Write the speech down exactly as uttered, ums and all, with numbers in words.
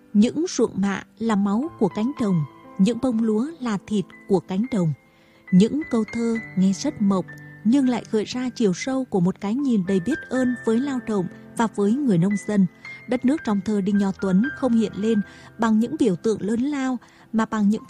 Những ruộng mạ là máu của cánh đồng, những bông lúa là thịt của cánh đồng. Những câu thơ nghe rất mộc nhưng lại gợi ra chiều sâu của một cái nhìn đầy biết ơn với lao động và với người nông dân. Đất nước trong thơ Đinh Nho Tuấn không hiện lên bằng những biểu tượng lớn lao mà bằng những